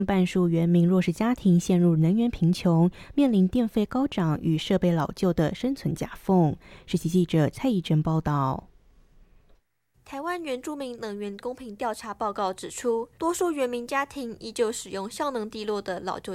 半数原民弱势家庭陷入能源贫穷，面临电费高涨与设备老旧的生存夹缝。实习记者蔡宜珍报道。 台湾原住民能源公平调查报告指出，多数原民家庭依旧使用效能低落的老旧